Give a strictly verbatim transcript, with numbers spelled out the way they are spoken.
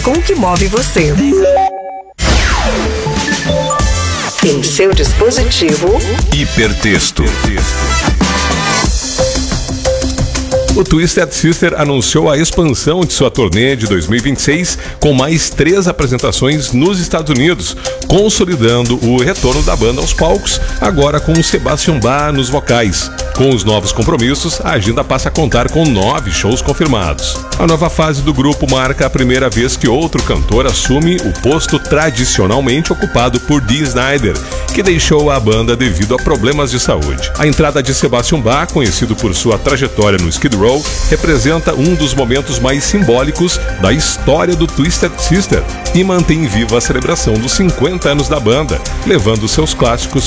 com o que move você. Em seu dispositivo, Hipertexto. O Twisted Sister anunciou a expansão de sua turnê de dois mil e vinte e seis com mais três apresentações nos Estados Unidos, consolidando o retorno da banda aos palcos, agora com o Sebastian Bach nos vocais. Com os novos compromissos, a agenda passa a contar com nove shows confirmados. A nova fase do grupo marca a primeira vez que outro cantor assume o posto tradicionalmente ocupado por Dee Snider, que deixou a banda devido a problemas de saúde. A entrada de Sebastian Bach, conhecido por sua trajetória no Skid Row, representa um dos momentos mais simbólicos da história do Twisted Sister e mantém viva a celebração dos cinquenta anos da banda, levando seus clássicos